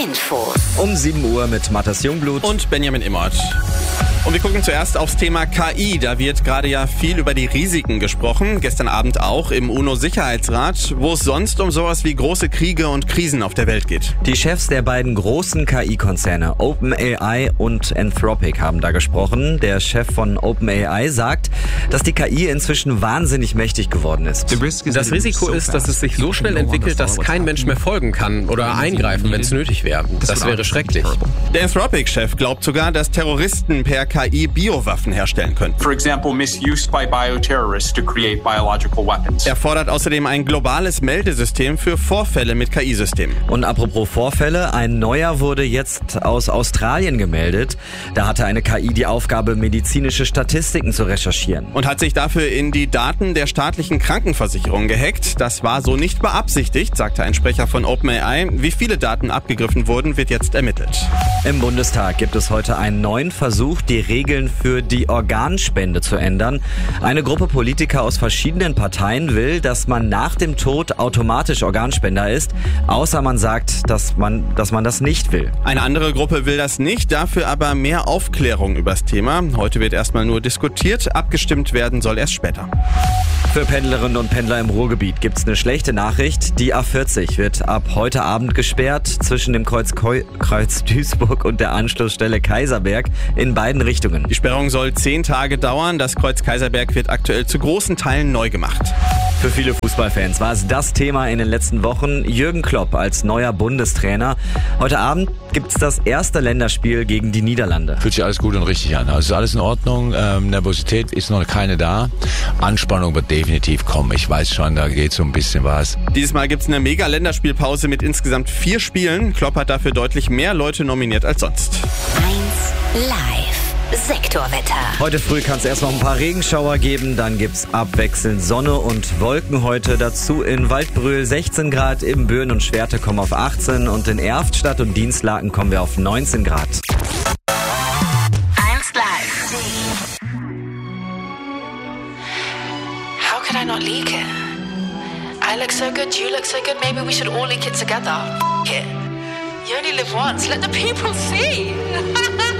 Infos. Um 7 Uhr mit Matthias Jungblut und Benjamin Immert. Und wir gucken zuerst aufs Thema KI. Da wird gerade ja viel über die Risiken gesprochen. Gestern Abend auch im UNO-Sicherheitsrat, wo es sonst um sowas wie große Kriege und Krisen auf der Welt geht. Die Chefs der beiden großen KI-Konzerne OpenAI und Anthropic haben da gesprochen. Der Chef von OpenAI sagt, dass die KI inzwischen wahnsinnig mächtig geworden ist. Das Risiko ist, dass es sich so schnell entwickelt, dass kein Mensch mehr folgen kann oder eingreifen, wenn es nötig wäre. Das wäre schrecklich. Der Anthropic-Chef glaubt sogar, dass Terroristen per KI Biowaffen herstellen können. For example, misuse by bioterrorists to create biological weapons. Er fordert außerdem ein globales Meldesystem für Vorfälle mit KI-Systemen. Und apropos Vorfälle, ein neuer wurde jetzt aus Australien gemeldet. Da hatte eine KI die Aufgabe, medizinische Statistiken zu recherchieren. Und hat sich dafür in die Daten der staatlichen Krankenversicherung gehackt. Das war so nicht beabsichtigt, sagte ein Sprecher von OpenAI. Wie viele Daten abgegriffen wurden, wird jetzt ermittelt. Im Bundestag gibt es heute einen neuen Versuch, die Regeln für die Organspende zu ändern. Eine Gruppe Politiker aus verschiedenen Parteien will, dass man nach dem Tod automatisch Organspender ist, außer man sagt, dass man das nicht will. Eine andere Gruppe will das nicht, dafür aber mehr Aufklärung übers Thema. Heute wird erstmal nur diskutiert, abgestimmt werden soll erst später. Für Pendlerinnen und Pendler im Ruhrgebiet gibt's eine schlechte Nachricht. Die A40 wird ab heute Abend gesperrt zwischen dem Kreuz Duisburg und der Anschlussstelle Kaiserberg in beiden Richtungen. Die Sperrung soll 10 Tage dauern. Das Kreuz Kaiserberg wird aktuell zu großen Teilen neu gemacht. Für viele Fußballfans war es das Thema in den letzten Wochen. Jürgen Klopp als neuer Bundestrainer. Heute Abend gibt's das erste Länderspiel gegen die Niederlande. Fühlt sich alles gut und richtig an. Also ist alles in Ordnung. Nervosität ist noch keine da. Anspannung wird definitiv kommen. Ich weiß schon, da geht so ein bisschen was. Dieses Mal gibt's eine Mega-Länderspielpause mit insgesamt 4 Spielen. Klopp hat dafür deutlich mehr Leute nominiert als sonst. 1 Live. Sektorwetter. Heute früh kann es erst noch ein paar Regenschauer geben, dann gibt's abwechselnd Sonne und Wolken heute. Dazu in Waldbröl 16 Grad, im Böen und Schwerte kommen auf 18 und in Erftstadt und Dienstlaken kommen wir auf 19 Grad. 1 Live. How could I not leak it? I look so good, you look so good, maybe we should all leak it together. F it. You only live once, let the people see.